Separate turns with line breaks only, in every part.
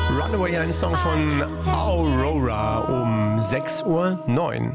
Runaway, ein Song von Aurora um 6:09 Uhr.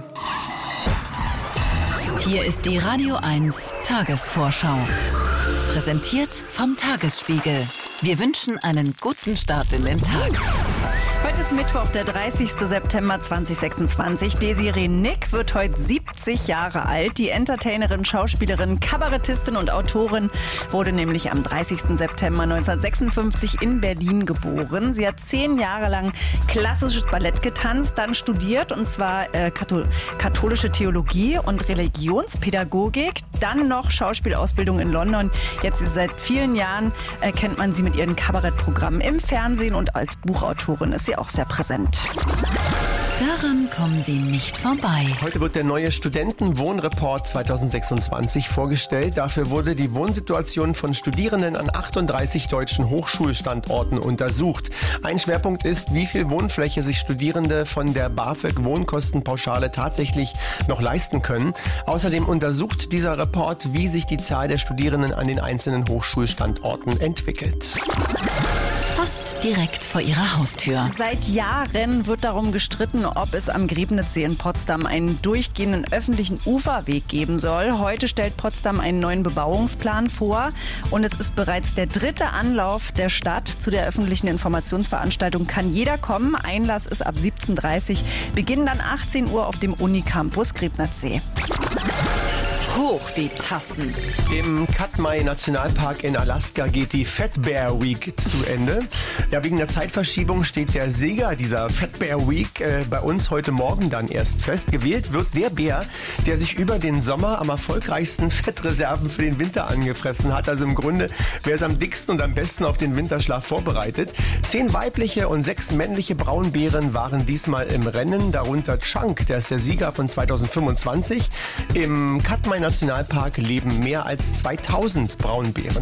Hier ist die Radio 1 Tagesvorschau. Präsentiert vom Tagesspiegel. Wir wünschen einen guten Start in den Tag. Heute ist Mittwoch, der 30. September 2026. Desiree Nick wird heute 70 Jahre alt. Die Entertainerin, Schauspielerin, Kabarettistin und Autorin wurde nämlich am 30. September 1956 in Berlin geboren. Sie hat 10 Jahre lang klassisches Ballett getanzt, dann studiert, und zwar katholische Theologie und Religionspädagogik, dann noch Schauspielausbildung in London. Jetzt seit vielen Jahren kennt man sie mit ihren Kabarettprogrammen im Fernsehen, und als Buchautorin ist sie auch sehr präsent. Daran kommen Sie nicht vorbei.
Heute wird der neue Studentenwohnreport 2026 vorgestellt. Dafür wurde die Wohnsituation von Studierenden an 38 deutschen Hochschulstandorten untersucht. Ein Schwerpunkt ist, wie viel Wohnfläche sich Studierende von der BAföG-Wohnkostenpauschale tatsächlich noch leisten können. Außerdem untersucht dieser Report, wie sich die Zahl der Studierenden an den einzelnen Hochschulstandorten entwickelt.
Fast direkt vor ihrer Haustür.
Seit Jahren wird darum gestritten, ob es am Griebnitzsee in Potsdam einen durchgehenden öffentlichen Uferweg geben soll. Heute stellt Potsdam einen neuen Bebauungsplan vor, und es ist bereits der 3. Anlauf der Stadt. Zu der öffentlichen Informationsveranstaltung kann jeder kommen. Einlass ist ab 17:30 Uhr, Beginn dann 18 Uhr auf dem Unicampus Griebnitzsee.
Hoch die Tassen.
Im Katmai Nationalpark in Alaska geht die Fat Bear Week zu Ende. Ja, wegen der Zeitverschiebung steht der Sieger dieser Fat Bear Week bei uns heute Morgen dann erst fest. Gewählt wird der Bär, der sich über den Sommer am erfolgreichsten Fettreserven für den Winter angefressen hat. Also im Grunde, wer ist am dicksten und am besten auf den Winterschlaf vorbereitet. 10 weibliche und 6 männliche Braunbären waren diesmal im Rennen. Darunter Chunk, der ist der Sieger von 2025. Im Katmai Nationalpark leben mehr als 2000 Braunbären.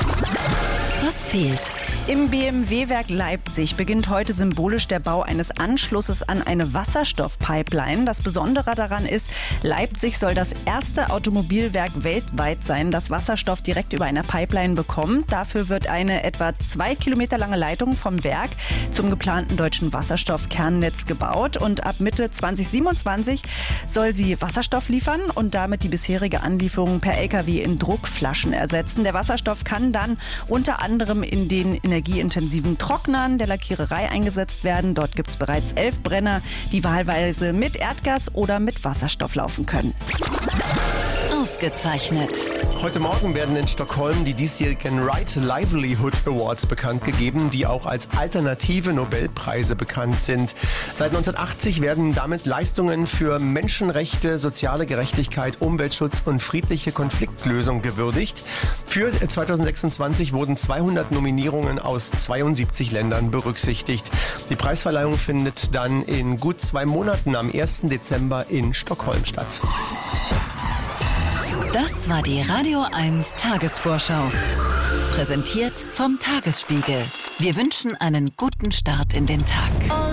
Was fehlt?
Im BMW-Werk Leipzig beginnt heute symbolisch der Bau eines Anschlusses an eine Wasserstoffpipeline. Das Besondere daran ist, Leipzig soll das erste Automobilwerk weltweit sein, das Wasserstoff direkt über einer Pipeline bekommt. Dafür wird eine etwa 2 Kilometer lange Leitung vom Werk zum geplanten deutschen Wasserstoffkernnetz gebaut. Und ab Mitte 2027 soll sie Wasserstoff liefern und damit die bisherige Anlieferung per LKW in Druckflaschen ersetzen. Der Wasserstoff kann dann unter anderem in den energieintensiven Trocknern der Lackiererei eingesetzt werden. Dort gibt es bereits 11 Brenner, die wahlweise mit Erdgas oder mit Wasserstoff laufen können.
Ausgezeichnet.
Heute Morgen werden in Stockholm die diesjährigen Right Livelihood Awards bekannt gegeben, die auch als alternative Nobelpreise bekannt sind. Seit 1980 werden damit Leistungen für Menschenrechte, soziale Gerechtigkeit, Umweltschutz und friedliche Konfliktlösung gewürdigt. Für 2026 wurden 200 Nominierungen aus 72 Ländern berücksichtigt. Die Preisverleihung findet dann in gut 2 Monaten am 1. Dezember in Stockholm statt.
Das war die Radio 1 Tagesvorschau. Präsentiert vom Tagesspiegel. Wir wünschen einen guten Start in den Tag.